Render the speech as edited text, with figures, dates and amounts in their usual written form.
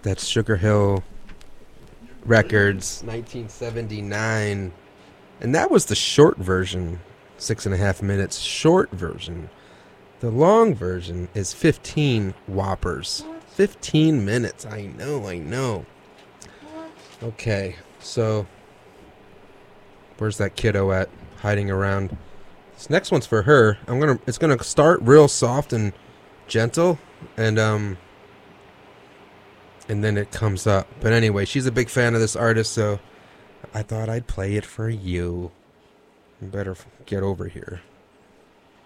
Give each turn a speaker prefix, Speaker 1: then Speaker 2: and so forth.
Speaker 1: That's Sugar Hill Records, 1979. And that was the short version, 6.5 minutes, short version. The long version is 15 whoppers. 15 minutes. I know. Okay, so where's that kiddo at? Hiding around. This next one's for her. It's gonna start real soft and gentle, and then it comes up. But anyway, she's a big fan of this artist, so I thought I'd play it for you. You better get over here.